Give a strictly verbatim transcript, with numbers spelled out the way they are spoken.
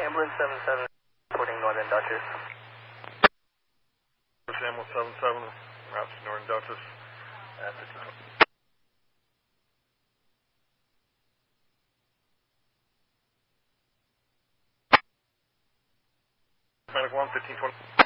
Ambulance seven seven, reporting Northern Dutchess. Ambulance seven seven, route to Northern Dutchess. At fifteen twenty. Medic one, fifteen twenty.